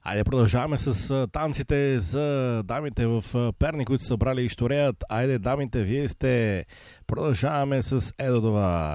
Айде продължаваме с танците за дамите в Перник, които са събрали и штореят. Айде, дамите, вие сте. Продължаваме с Едодова.